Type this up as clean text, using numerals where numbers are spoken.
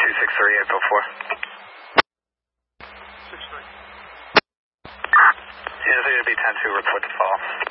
263, Echo 4. 6-3. Yeah, they're going to be 10-2, report to fall.